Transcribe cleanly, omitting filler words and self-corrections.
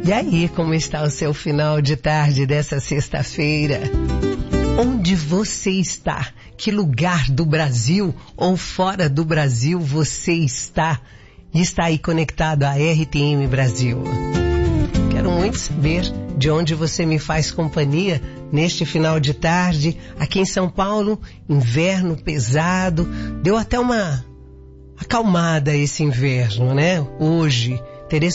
E aí, como está o seu final de tarde dessa sexta-feira? Onde você está? Que lugar do Brasil ou fora do Brasil você está? E está aí conectado à RTM Brasil. Quero muito saber de onde você me faz companhia neste final de tarde. Aqui em São Paulo, inverno pesado. Deu até uma acalmada esse inverno, né? Hoje,